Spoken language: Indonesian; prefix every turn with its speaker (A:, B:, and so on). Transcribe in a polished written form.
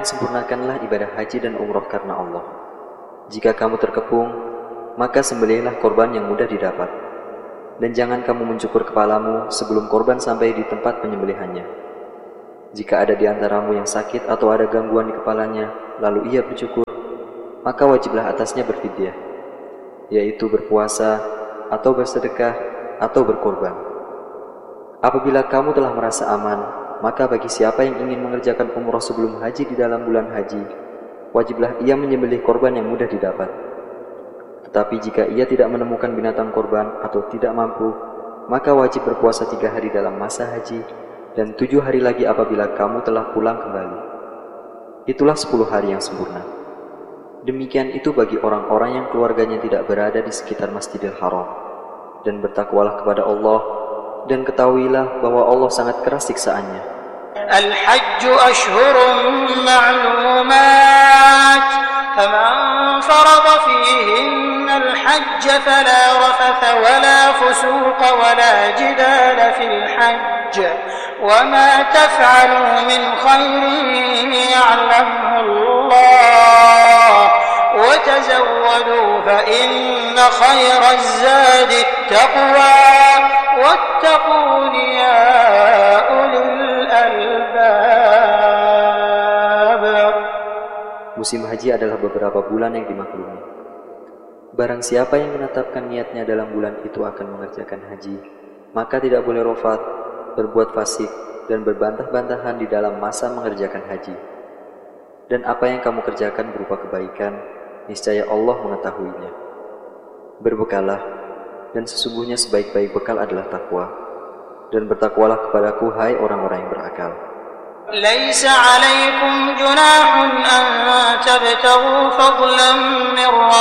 A: dan sempurnakanlah ibadah haji dan umroh karena Allah. Jika kamu terkepung, maka sembelihlah korban yang mudah didapat. Dan jangan kamu mencukur kepalamu sebelum korban sampai di tempat penyembelihannya. Jika ada di antaramu yang sakit atau ada gangguan di kepalanya, lalu ia bercukur, maka wajiblah atasnya berfidyah, yaitu berpuasa, atau bersedekah, atau berkorban. Apabila kamu telah merasa aman, maka bagi siapa yang ingin mengerjakan umrah sebelum haji di dalam bulan haji, wajiblah ia menyembelih korban yang mudah didapat. Tetapi jika ia tidak menemukan binatang korban atau tidak mampu, maka wajib berpuasa 3 hari dalam masa haji, dan 7 hari lagi apabila kamu telah pulang kembali. Itulah 10 hari yang sempurna. Demikian itu bagi orang-orang yang keluarganya tidak berada di sekitar Masjidil Haram. Dan bertakwalah kepada Allah, dan ketahuilah bahwa Allah sangat keras siksaannya.
B: Al-Hajj ashhurun ma'lumat, faman farada fihinna al-hajj fala rafatha wala fusuqa wala jidala fil hajj, wama taf'alu min khairin ya'lamhu Allah, وتزودوا فإن خير الزاد التقوى واتقون يا أولي الألباب.
A: Musim haji adalah beberapa bulan yang dimaklumi. Barang siapa yang menetapkan niatnya dalam bulan itu akan mengerjakan haji, maka tidak boleh rafat, berbuat fasik, dan berbantah-bantahan di dalam masa mengerjakan haji. Dan apa yang kamu kerjakan berupa kebaikan, niscaya Allah mengetahuinya. Berbekallah, dan sesungguhnya sebaik-baik bekal adalah takwa. Dan bertakwalah kepadaku, hai orang-orang yang berakal.
B: Laisa 'alaikum junahun an tabtaghu fadlan min